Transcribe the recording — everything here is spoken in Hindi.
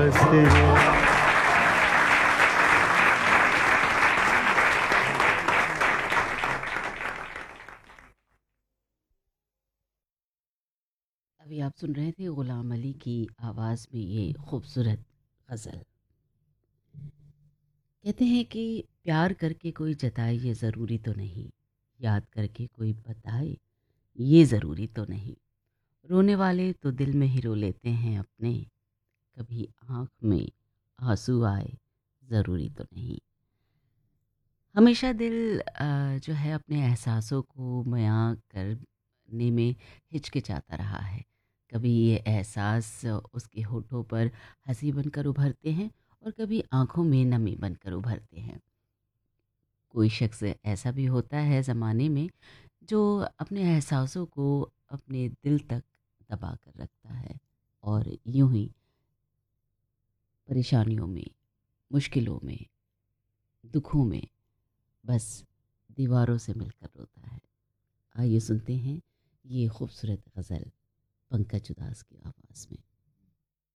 हंसते हैं। अभी आप सुन रहे थे गुलाम अली की आवाज़ में ये खूबसूरत गज़ल। कहते हैं कि प्यार करके कोई जताए ये ज़रूरी तो नहीं, याद करके कोई बताए ये ज़रूरी तो नहीं, रोने वाले तो दिल में ही रो लेते हैं अपने, कभी आँख में आंसू आए ज़रूरी तो नहीं। हमेशा दिल जो है अपने एहसासों को बयां करने में हिचकिचाता रहा है। कभी ये एहसास उसके होठों पर हंसी बनकर उभरते हैं और कभी आंखों में नमी बनकर उभरते हैं। कोई शख्स ऐसा भी होता है ज़माने में जो अपने एहसासों को अपने दिल तक दबा कर रखता है और यूं ही परेशानियों में, मुश्किलों में, दुखों में बस दीवारों से मिलकर रोता है। आइए सुनते हैं ये खूबसूरत गज़ल पंकज उदास की आवाज़ में।